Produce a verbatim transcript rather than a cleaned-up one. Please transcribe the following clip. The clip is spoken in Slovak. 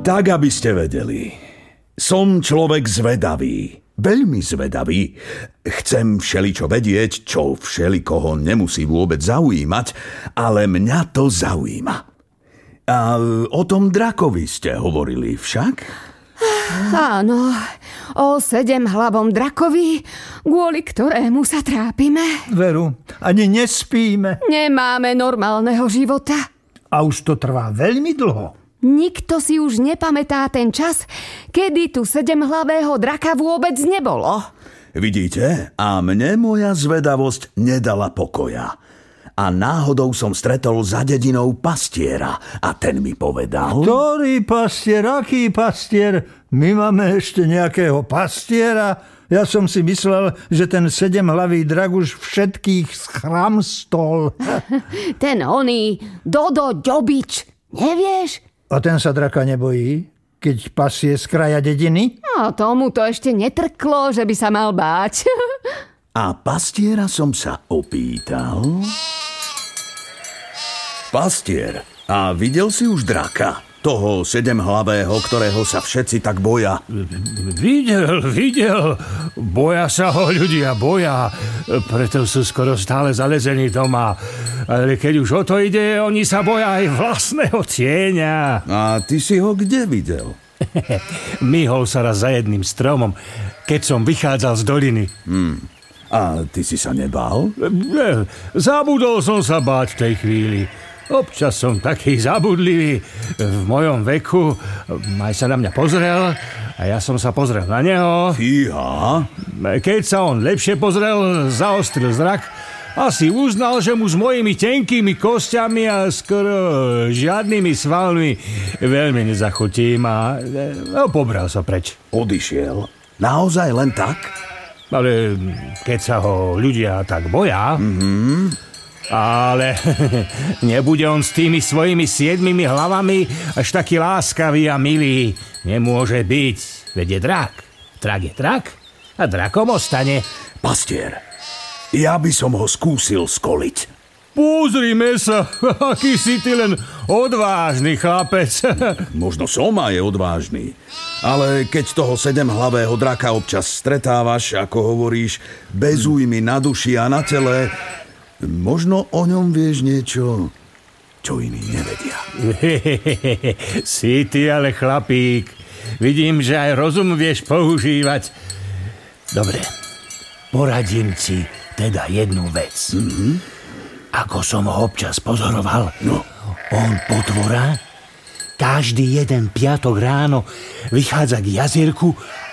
Tak, aby ste vedeli. Som človek zvedavý. Veľmi zvedavý. Chcem všeličo vedieť, čo všelikoho nemusí vôbec zaujímať, ale mňa to zaujíma. A o tom drakovi ste hovorili však? Áno, o sedemhlavom drakovi, kvôli ktorému sa trápime. Veru, ani nespíme. Nemáme normálneho života. A už to trvá veľmi dlho. Nikto si už nepamätá ten čas, kedy tu sedemhlavého draka vôbec nebolo. Vidíte? A mne moja zvedavosť nedala pokoja. A náhodou som stretol za dedinou pastiera a ten mi povedal... Ktorý pastier? Aký pastier? My máme ešte nejakého pastiera? Ja som si myslel, že ten sedemhlavý drak už všetkých schramstol. Ten oný Dodo Ďobič, nevieš? A ten sa draka nebojí, keď pasie z kraja dediny? No, tomu to ešte netrklo, že by sa mal báť. A pastiera som sa opýtal... Pastier, a videl si už draka? Toho sedemhlavého, ktorého sa všetci tak boja? Videl, videl. Boja sa ho ľudia, boja. Preto sú skoro stále zalezení doma. Ale keď už o to ide, oni sa boja aj vlastného tieňa. A ty si ho kde videl? Myhol sa raz za jedným stromom, keď som vychádzal z doliny. Hmm. A ty si sa nebál? Zabudol som sa báť v tej chvíli. Občas som taký zabudlivý. V mojom veku aj sa na mňa pozrel a ja som sa pozrel na neho. Fíha. Keď sa on lepšie pozrel, zaostril zrak. Asi uznal, že mu s mojimi tenkými kostiami a skoro žiadnymi svalmi veľmi nezachutím a no, pobral sa preč. Odišiel? Naozaj len tak? Ale keď sa ho ľudia tak boja... Mhm. Ale nebude on s tými svojimi siedmimi hlavami až taký láskavý a milý. Nemôže byť. Veď je drak. Drak je drak a drakom ostane. Pastier, ja by som ho skúsil skoliť. Pozrime sa, aký si ty len odvážny chlapec. Možno som aj odvážny. Ale keď toho sedemhlavého draka občas stretávaš, ako hovoríš, bez újmy na duši a na tele... Možno o ňom vieš niečo, čo iní nevedia. Si ty ale chlapík. Vidím, že aj rozum vieš používať. Dobre, poradím ti teda jednu vec. Mm-hmm. Ako som ho občas pozoroval, no. On potvora každý jeden piatok ráno vychádza k jazierku